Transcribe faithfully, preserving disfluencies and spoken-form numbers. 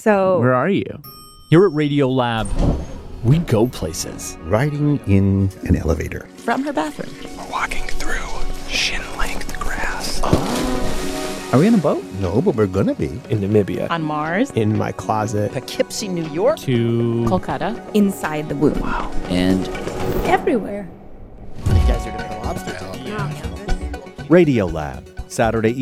So Where are you? Here at Radio-Lab, we go places. Riding in an elevator. From her bathroom. We're walking through shin-length grass. Are we on a boat? No, but we're gonna be. In Namibia. On Mars. In my closet. Poughkeepsie, New York. To Kolkata. inside the womb. Wow. And Everywhere. Radio Lab, Saturday